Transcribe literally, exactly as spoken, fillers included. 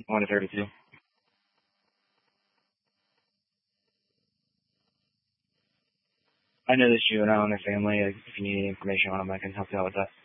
one to thirty-two. I know this juvenile and their family. Like, if you need any information on them, I can help you out with that.